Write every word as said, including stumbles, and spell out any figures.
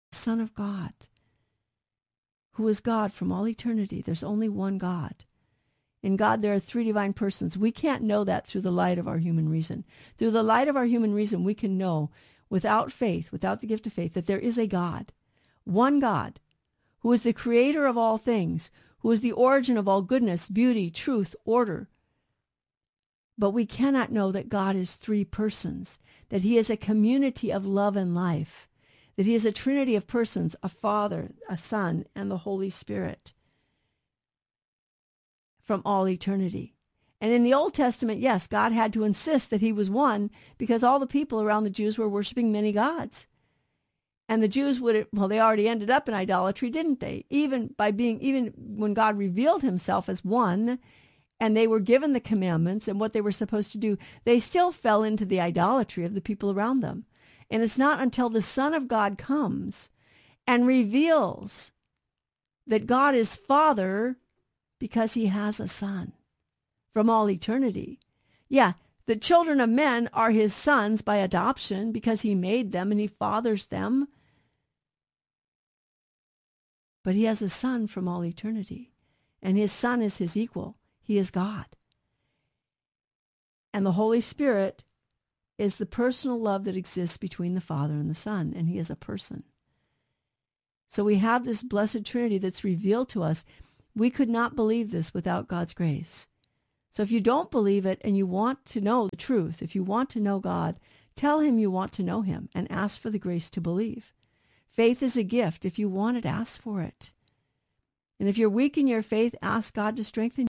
Son of God, who is God from all eternity. There's only one God. In God, there are three divine persons. We can't know that through the light of our human reason. Through the light of our human reason, we can know without faith, without the gift of faith, that there is a God, one God, who is the creator of all things, who is the origin of all goodness, beauty, truth, order. But we cannot know that God is three persons, that he is a community of love and life, that he is a trinity of persons, a Father, a Son, and the Holy Spirit from all eternity. And in the Old Testament, yes, God had to insist that he was one because all the people around the Jews were worshiping many gods. And the Jews would, well, they already ended up in idolatry, didn't they? Even by being, even when God revealed himself as one, and they were given the commandments and what they were supposed to do, they still fell into the idolatry of the people around them. And it's not until the Son of God comes and reveals that God is Father because he has a Son from all eternity. Yeah, the children of men are his sons by adoption because he made them and he fathers them. But he has a Son from all eternity, and his Son is his equal. He is God. And the Holy Spirit is the personal love that exists between the Father and the Son, and he is a person. So we have this blessed Trinity that's revealed to us. We could not believe this without God's grace. So if you don't believe it and you want to know the truth, if you want to know God, tell him you want to know him and ask for the grace to believe. Faith is a gift. If you want it, ask for it. And if you're weak in your faith, ask God to strengthen you.